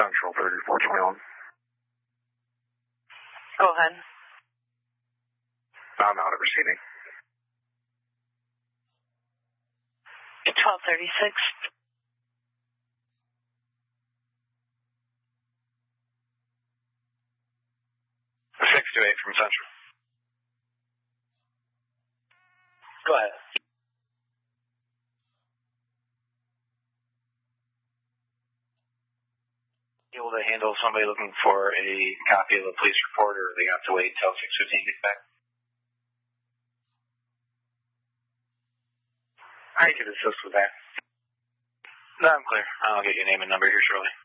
Central 3421. Go ahead. I'm out of receiving. 1236. 628 from Central. Go ahead. Able to handle somebody looking for a copy of the police report, or they have to wait until 6:15 gets back? I could assist with that. No, I'm clear. I'll get your name and number here shortly.